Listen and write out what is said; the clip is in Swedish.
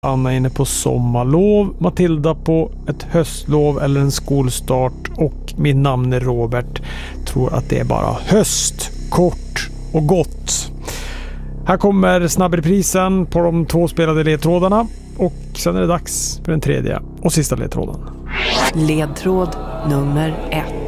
Anna är inne på sommarlov, Matilda på ett höstlov eller en skolstart och min namn är Robert. Tror att det är bara höst, kort och gott. Här kommer snabbreprisen på de 2 spelade ledtrådarna och sen är det dags för den 3:e och sista ledtråden. Ledtråd nummer 1.